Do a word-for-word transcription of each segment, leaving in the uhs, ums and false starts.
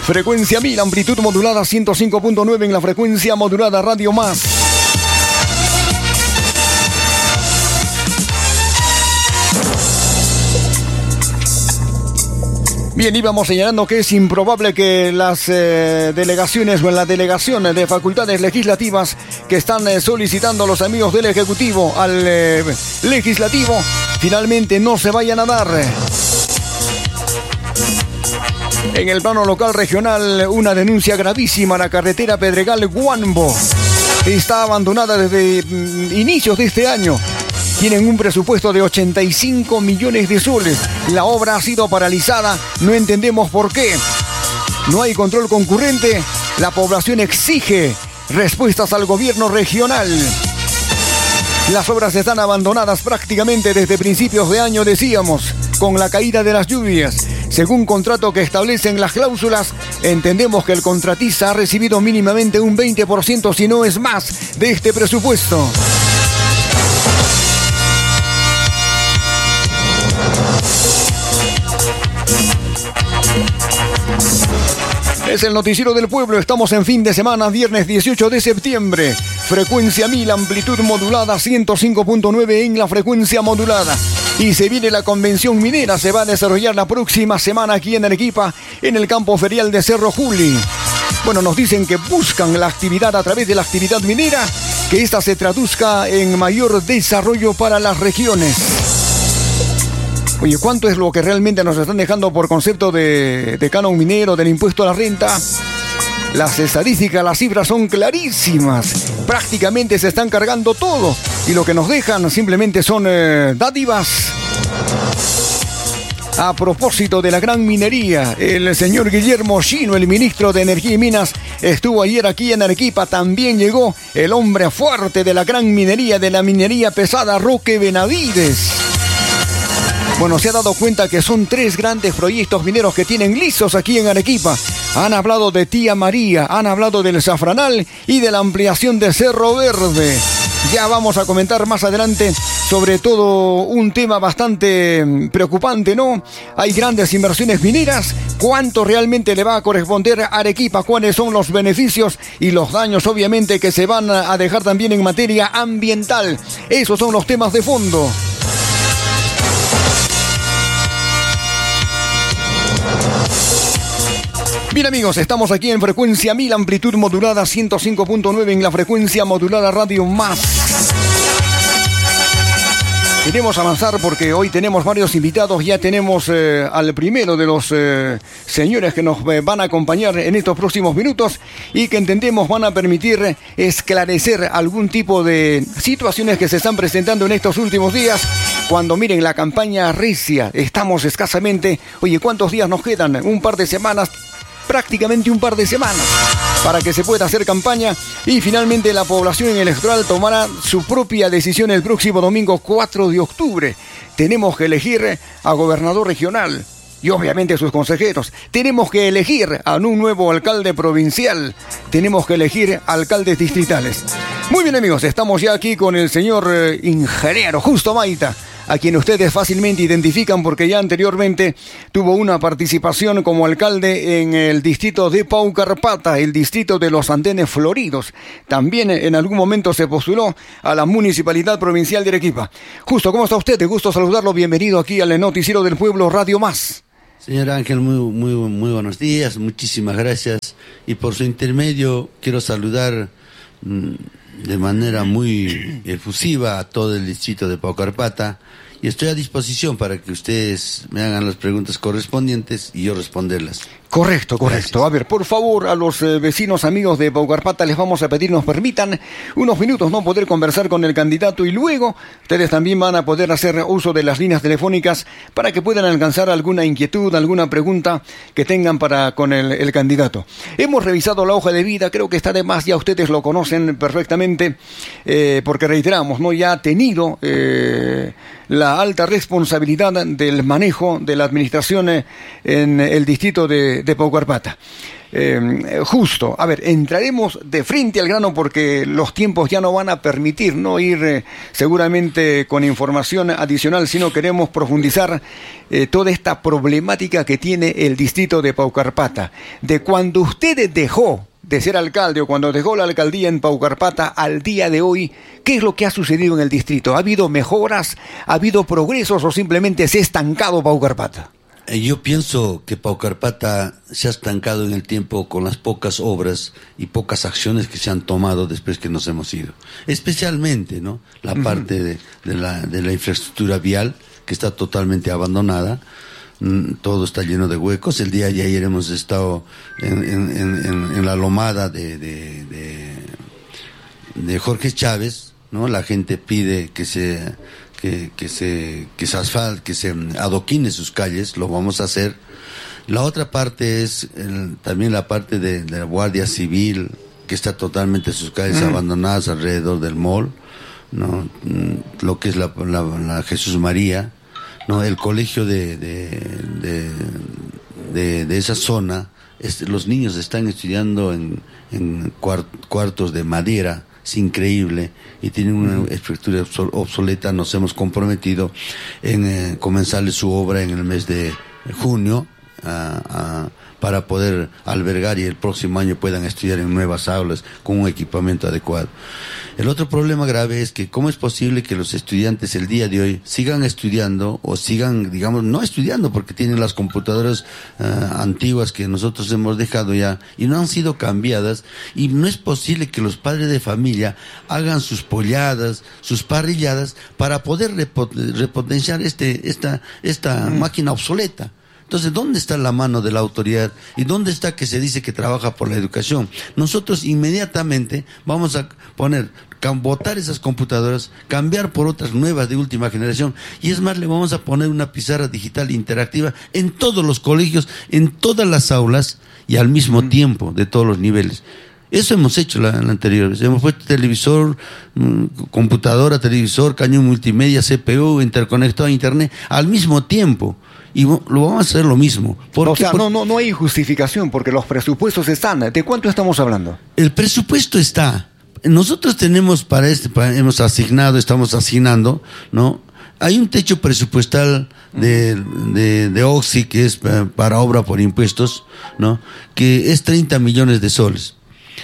Frecuencia mil, amplitud modulada ciento cinco punto nueve en la frecuencia modulada Radio Más. Bien, íbamos señalando que es improbable que las eh, delegaciones o en la delegación de facultades legislativas que están eh, solicitando los amigos del Ejecutivo al eh, Legislativo finalmente no se vayan a dar. En el plano local regional, una denuncia gravísima: la carretera Pedregal-Guambo está abandonada desde mm, inicios de este año. Tienen un presupuesto de ochenta y cinco millones de soles. La obra ha sido paralizada, no entendemos por qué. No hay control concurrente. La población exige respuestas al gobierno regional. Las obras están abandonadas prácticamente desde principios de año, decíamos, con la caída de las lluvias. Según contrato que establecen las cláusulas, entendemos que el contratista ha recibido mínimamente un veinte por ciento, si no es más, de este presupuesto. Es el noticiero del pueblo, estamos en fin de semana, viernes dieciocho de septiembre. Frecuencia mil, amplitud modulada ciento cinco punto nueve en la frecuencia modulada. Y se viene la convención minera, se va a desarrollar la próxima semana aquí en Arequipa, en el campo ferial de Cerro Juli. Bueno, nos dicen que buscan la actividad a través de la actividad minera, que esta se traduzca en mayor desarrollo para las regiones. Oye, ¿cuánto es lo que realmente nos están dejando por concepto de, de canon minero, del impuesto a la renta? Las estadísticas, las cifras son clarísimas. Prácticamente se están cargando todo. Y lo que nos dejan simplemente son eh, dádivas. A propósito de la gran minería, el señor Guillermo Chino, el ministro de Energía y Minas, estuvo ayer aquí en Arequipa. También llegó el hombre fuerte de la gran minería, de la minería pesada, Roque Benavides. Bueno, se ha dado cuenta que son tres grandes proyectos mineros que tienen lisos aquí en Arequipa. Han hablado de Tía María, han hablado del Zafranal y de la ampliación de Cerro Verde. Ya vamos a comentar más adelante sobre todo un tema bastante preocupante, ¿no? Hay grandes inversiones mineras. ¿Cuánto realmente le va a corresponder a Arequipa? ¿Cuáles son los beneficios y los daños, obviamente, que se van a dejar también en materia ambiental? Esos son los temas de fondo. Bien amigos, estamos aquí en frecuencia mil, amplitud modulada ciento cinco punto nueve en la frecuencia modulada Radio Más. Queremos avanzar porque hoy tenemos varios invitados. Ya tenemos eh, al primero de los eh, señores que nos eh, van a acompañar en estos próximos minutos y que entendemos van a permitir esclarecer algún tipo de situaciones que se están presentando en estos últimos días. Cuando miren la campaña recia, estamos escasamente, oye, ¿cuántos días nos quedan? Un par de semanas. Prácticamente un par de semanas para que se pueda hacer campaña y finalmente la población electoral tomará su propia decisión el próximo domingo cuatro de octubre. Tenemos que elegir a gobernador regional y obviamente a sus consejeros. Tenemos que elegir a un nuevo alcalde provincial. Tenemos que elegir alcaldes distritales. Muy bien amigos, estamos ya aquí con el señor eh, ingeniero Justo Maita, a quien ustedes fácilmente identifican porque ya anteriormente tuvo una participación como alcalde en el distrito de Paucarpata, el distrito de los Andenes Floridos. También en algún momento se postuló a la Municipalidad Provincial de Arequipa. Justo, ¿cómo está usted? De gusto saludarlo. Bienvenido aquí al Noticiero del Pueblo Radio Más. Señor Ángel, muy, muy, muy buenos días, muchísimas gracias. Y por su intermedio quiero saludar mmm, de manera muy efusiva a todo el distrito de Paucarpata. Y estoy a disposición para que ustedes me hagan las preguntas correspondientes y yo responderlas. Correcto, correcto. Gracias. A ver, por favor, a los eh, vecinos amigos de Paucarpata les vamos a pedir, nos permitan unos minutos, ¿no? Poder conversar con el candidato y luego ustedes también van a poder hacer uso de las líneas telefónicas para que puedan alcanzar alguna inquietud, alguna pregunta que tengan para con el, el candidato. Hemos revisado la hoja de vida, creo que está de más, ya ustedes lo conocen perfectamente, eh, porque reiteramos, ¿no? Ya ha tenido... Eh, la alta responsabilidad del manejo de la administración eh, en el distrito de, de Paucarpata. Eh, justo, a ver, entraremos de frente al grano porque los tiempos ya no van a permitir no ir eh, seguramente con información adicional, sino queremos profundizar eh, toda esta problemática que tiene el distrito de Paucarpata. De cuando usted dejó de ser alcalde o cuando dejó la alcaldía en Paucarpata al día de hoy, ¿qué es lo que ha sucedido en el distrito? ¿Ha habido mejoras? ¿Ha habido progresos o simplemente se ha estancado Paucarpata? Yo pienso que Paucarpata se ha estancado en el tiempo con las pocas obras y pocas acciones que se han tomado después que nos hemos ido. Especialmente, ¿no?, la uh-huh. parte de, de, la, de la infraestructura vial, que está totalmente abandonada. Todo está lleno de huecos. El día de ayer hemos estado en, en, en, en la lomada de, de, de, de Jorge Chávez, ¿no? La gente pide que se... Que, que se que se asfal, que se adoquine sus calles, lo vamos a hacer. La otra parte es el, también la parte de, de la Guardia Civil, que está totalmente sus calles mm. abandonadas alrededor del mall, ¿no? Lo que es la, la, la Jesús María, ¿no? El colegio de de, de, de, de esa zona, es, los niños están estudiando en, en cuart, cuartos de madera. Es increíble y tienen una estructura obsoleta. Nos hemos comprometido en eh, comenzarle su obra en el mes de junio uh, uh, para poder albergar y el próximo año puedan estudiar en nuevas aulas con un equipamiento adecuado. El otro problema grave es que cómo es posible que los estudiantes el día de hoy sigan estudiando o sigan, digamos, no estudiando porque tienen las computadoras uh, antiguas que nosotros hemos dejado ya y no han sido cambiadas, y no es posible que los padres de familia hagan sus polladas, sus parrilladas para poder repot- repotenciar este, esta, esta mm. máquina obsoleta. Entonces, ¿dónde está la mano de la autoridad? ¿Y dónde está que se dice que trabaja por la educación? Nosotros inmediatamente vamos a poner, botar esas computadoras, cambiar por otras nuevas de última generación, y es más, le vamos a poner una pizarra digital interactiva en todos los colegios, en todas las aulas y al mismo tiempo, de todos los niveles. Eso hemos hecho la, la anterior. Hemos puesto televisor, mmm, computadora, televisor, cañón multimedia, C P U, interconectado a internet, al mismo tiempo. Y lo vamos a hacer lo mismo. O sea, no, no, no hay justificación porque los presupuestos están. ¿De cuánto estamos hablando? El presupuesto está. Nosotros tenemos para este, para, hemos asignado, estamos asignando, ¿no? Hay un techo presupuestal de, de, de Oxy que es para, para obra por impuestos, ¿no? Que es treinta millones de soles.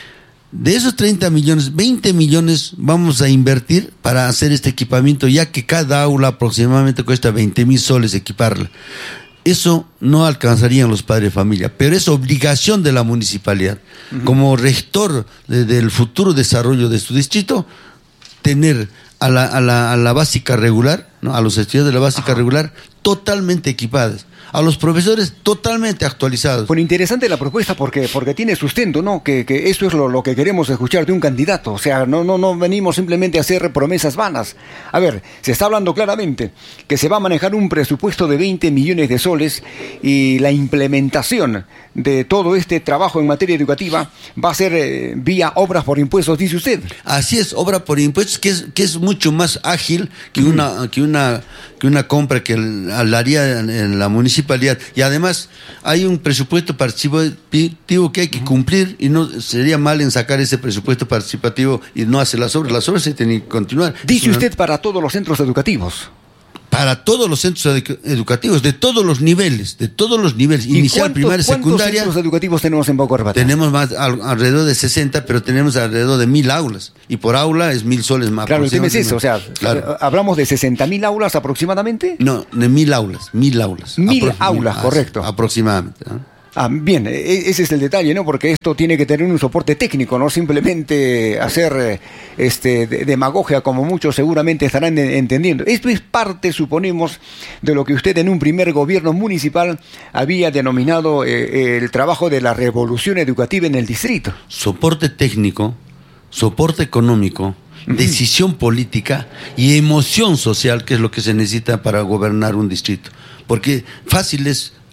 De esos treinta millones, veinte millones vamos a invertir para hacer este equipamiento, ya que cada aula aproximadamente cuesta veinte mil soles equiparla. Eso no alcanzarían los padres de familia, pero es obligación de la municipalidad, uh-huh. como rector de, del futuro desarrollo de su distrito, tener a la, a la, a la básica regular, ¿no? A los estudiantes de la básica uh-huh. regular totalmente equipadas. A los profesores totalmente actualizados. Bueno, interesante la propuesta porque porque tiene sustento, ¿no? Que, que eso es lo, lo que queremos escuchar de un candidato. O sea, no, no, no venimos simplemente a hacer promesas vanas. A ver, se está hablando claramente que se va a manejar un presupuesto de veinte millones de soles y la implementación de todo este trabajo en materia educativa va a ser eh, vía obras por impuestos, dice usted. Así es, obra por impuestos, que es, que es mucho más ágil que una, mm. que una, que una compra que la haría en la municipalidad. Y además hay un presupuesto participativo que hay que cumplir, y no sería mal en sacar ese presupuesto participativo y no hacer las obras. Las obras se tienen que continuar. Dice usted para todos los centros educativos. Para todos los centros edu- educativos, de todos los niveles, de todos los niveles, inicial, primaria, secundaria. ¿Cuántos centros educativos tenemos en Paucarpata? Tenemos más, al, alrededor de sesenta, pero tenemos alrededor de mil aulas. Y por aula es mil soles más. Claro, el tema es eso, o sea, claro. ¿Hablamos de sesenta mil aulas aproximadamente? No, de mil aulas, mil aulas. Mil Apro- aulas, mil, correcto. Aproximadamente, ¿no? Ah, bien, ese es el detalle, ¿no? Porque esto tiene que tener un soporte técnico, no simplemente hacer este demagogia, como muchos seguramente estarán entendiendo. Esto es parte, suponemos, de lo que usted en un primer gobierno municipal había denominado eh, el trabajo de la revolución educativa en el distrito. Soporte técnico, soporte económico, uh-huh. decisión política y emoción social, que es lo que se necesita para gobernar un distrito. Porque fácil es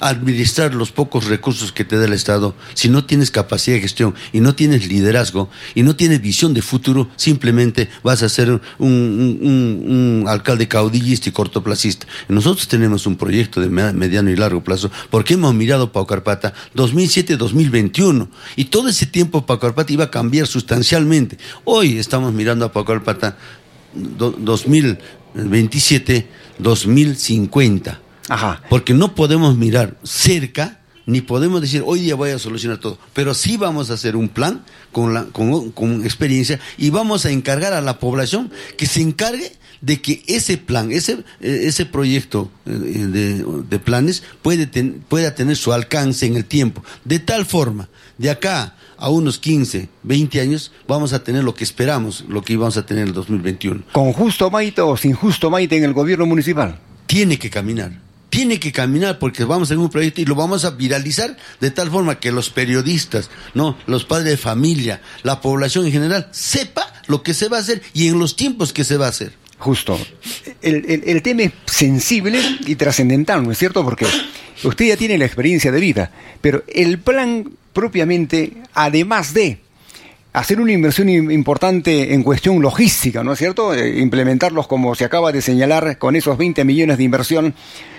administrar los pocos recursos que te da el Estado, si no tienes capacidad de gestión y no tienes liderazgo y no tienes visión de futuro, simplemente vas a ser un, un, un, un alcalde caudillista y cortoplacista. Nosotros tenemos un proyecto de mediano y largo plazo, porque hemos mirado Paucarpata dos mil siete a dos mil veintiuno, y todo ese tiempo Paucarpata iba a cambiar sustancialmente. Hoy estamos mirando a Paucarpata dos mil veintisiete a dos mil cincuenta. Ajá. Porque no podemos mirar cerca, ni podemos decir hoy día voy a solucionar todo, pero sí vamos a hacer un plan con, la, con, con experiencia, y vamos a encargar a la población que se encargue de que ese plan, ese, ese proyecto de, de planes puede ten, pueda tener su alcance en el tiempo, de tal forma, de acá a unos quince, veinte años, vamos a tener lo que esperamos, lo que íbamos a tener en el dos mil veintiuno. ¿Con justo Maite o sin justo Maite en el gobierno municipal? Tiene que caminar. Tiene que caminar, porque vamos a hacer un proyecto y lo vamos a viralizar de tal forma que los periodistas, no, los padres de familia, la población en general, sepa lo que se va a hacer y en los tiempos que se va a hacer. Justo. El, el, el tema es sensible y trascendental, ¿no es cierto? Porque usted ya tiene la experiencia de vida, pero el plan propiamente, además de hacer una inversión importante en cuestión logística, ¿no es cierto? Eh, implementarlos como se acaba de señalar con esos veinte millones de inversión.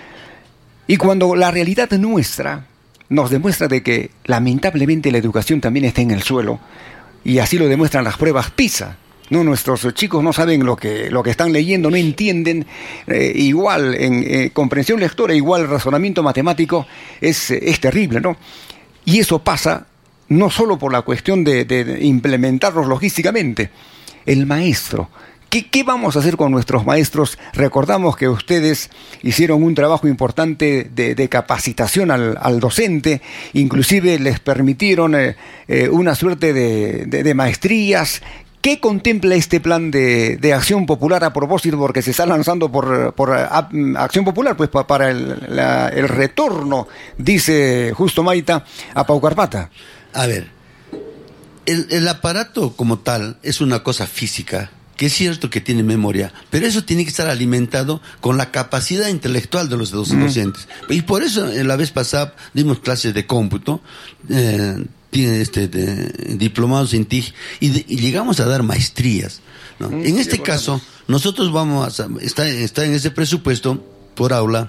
Y cuando la realidad nuestra nos demuestra de que lamentablemente la educación también está en el suelo, y así lo demuestran las pruebas PISA, no, nuestros chicos no saben lo que, lo que están leyendo, no entienden, eh, igual en eh, comprensión lectora, igual razonamiento matemático, es, es terrible, ¿no? Y eso pasa no solo por la cuestión de, de implementarlos logísticamente, el maestro. ¿Qué, ¿Qué vamos a hacer con nuestros maestros? Recordamos que ustedes hicieron un trabajo importante de, de capacitación al, al docente, inclusive les permitieron eh, eh, una suerte de, de, de maestrías. ¿Qué contempla este plan de, de acción popular a propósito? Porque se está lanzando por, por a, acción popular, pues pa, para el, la, el retorno, dice Justo Maita, a Paucarpata. A ver, el, el aparato como tal es una cosa física, que es cierto que tiene memoria, pero eso tiene que estar alimentado con la capacidad intelectual de los docentes. Uh-huh. Y por eso la vez pasada dimos clases de cómputo, eh, tiene este de, diplomados en T I G, y, de, y llegamos a dar maestrías, ¿no? Uh-huh. En este caso, nosotros vamos a, está, está en ese presupuesto por aula,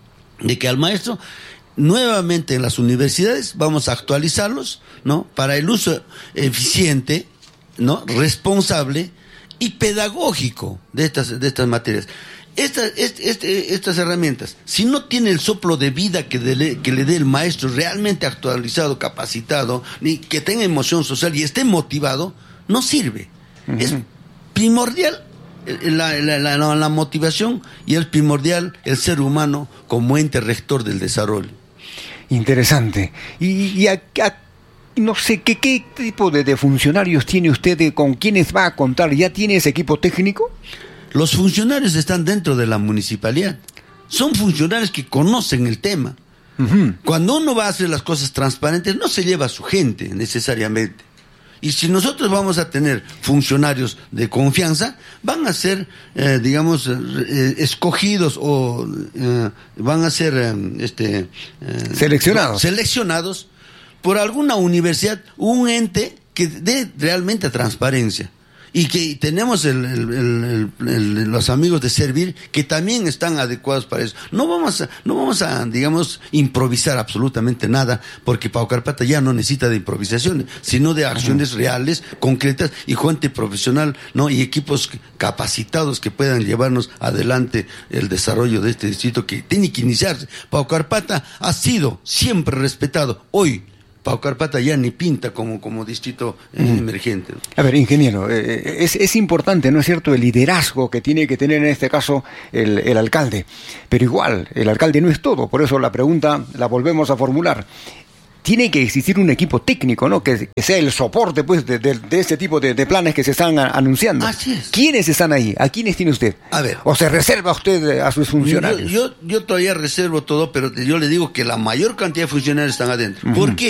de que al maestro, nuevamente en las universidades, vamos a actualizarlos, ¿no? Para el uso eficiente, ¿no? Responsable y pedagógico de estas, de estas materias. Estas, este, este, estas herramientas, si no tiene el soplo de vida que, de, que le dé el maestro realmente actualizado, capacitado, ni que tenga emoción social y esté motivado, no sirve. Uh-huh. Es primordial la, la, la, la, la motivación, y es primordial el ser humano como ente rector del desarrollo. Interesante. Y, y acá, no sé, ¿qué, qué tipo de, de funcionarios tiene usted? ¿Con quiénes va a contar? ¿Ya tiene ese equipo técnico? Los funcionarios están dentro de la municipalidad. Son funcionarios que conocen el tema. Uh-huh. Cuando uno va a hacer las cosas transparentes, no se lleva a su gente necesariamente. Y si nosotros vamos a tener funcionarios de confianza, van a ser, eh, digamos, eh, escogidos o eh, van a ser eh, este, eh, seleccionados. seleccionados por alguna universidad, un ente que dé realmente transparencia. Y que tenemos el, el, el, el, el, los amigos de Servir que también están adecuados para eso. No vamos a, no vamos a, digamos, improvisar absolutamente nada, porque Paucarpata ya no necesita de improvisaciones, sino de acciones uh-huh. reales, concretas, y gente profesional, ¿no? Y equipos capacitados que puedan llevarnos adelante el desarrollo de este distrito que tiene que iniciarse. Paucarpata ha sido siempre respetado. Hoy Paucarpata ya ni pinta como, como distrito eh, mm. emergente. A ver, ingeniero, eh, es, es importante, ¿no es cierto?, el liderazgo que tiene que tener en este caso el, el alcalde. Pero igual, el alcalde no es todo, por eso la pregunta la volvemos a formular. Tiene que existir un equipo técnico, ¿no?, que, que sea el soporte, pues, de, de, de este tipo de, de planes que se están a, anunciando. Así es. ¿Quiénes están ahí? ¿A quiénes tiene usted? A ver. ¿O se reserva usted a sus funcionarios? Yo, yo, yo todavía reservo todo, pero yo le digo que la mayor cantidad de funcionarios están adentro. Uh-huh. ¿Por qué?